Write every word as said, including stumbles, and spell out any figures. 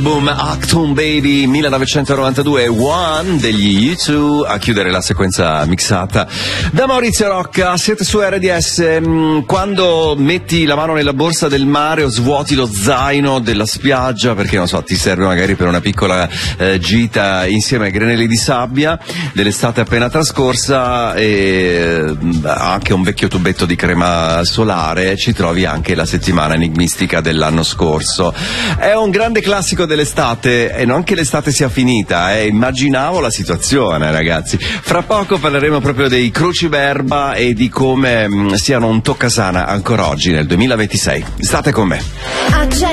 album Achtung Baby millenovecentonovantadue, One degli U due a chiudere la sequenza mixata da Maurizio Rocca. Siete su R D S. Quando metti la mano nella borsa del mare o svuoti lo zaino della spiaggia perché non so ti serve magari per una piccola eh, gita insieme ai granelli di sabbia dell'estate appena trascorsa e anche un vecchio tubetto di crema solare, ci trovi anche la settimana enigmistica dell'anno scorso. È un grande classico dell'estate e non che l'estate sia finita, eh. Immaginavo la situazione, ragazzi. Fra poco parleremo proprio dei Cruciverba e di come mh, siano un toccasana ancora oggi nel duemilaventisei. State con me.